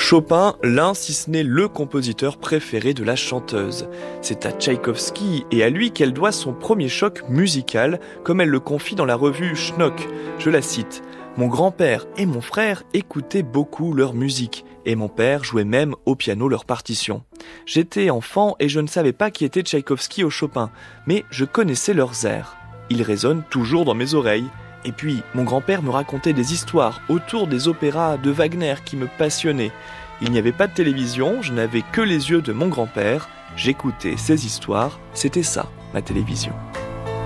Chopin, l'un si ce n'est le compositeur préféré de la chanteuse. C'est à Tchaïkovski et à lui qu'elle doit son premier choc musical, comme elle le confie dans la revue Schnock. Je la cite. « Mon grand-père et mon frère écoutaient beaucoup leur musique, et mon père jouait même au piano leurs partitions. J'étais enfant et je ne savais pas qui était Tchaïkovski ou Chopin, mais je connaissais leurs airs. Ils résonnent toujours dans mes oreilles. Et puis, mon grand-père me racontait des histoires autour des opéras de Wagner qui me passionnaient. Il n'y avait pas de télévision, je n'avais que les yeux de mon grand-père. J'écoutais ces histoires, c'était ça, ma télévision. »